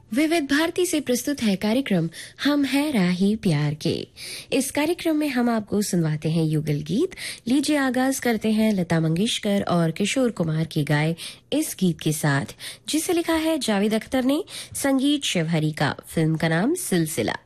विविध भारती से प्रस्तुत है कार्यक्रम हम हैं राही प्यार के। इस कार्यक्रम में हम आपको सुनवाते हैं युगल गीत। लीजिए आगाज करते हैं लता मंगेशकर और किशोर कुमार की गाए इस गीत के साथ, जिसे लिखा है जावेद अख्तर ने, संगीत शिवहरी का, फिल्म का नाम सिलसिला।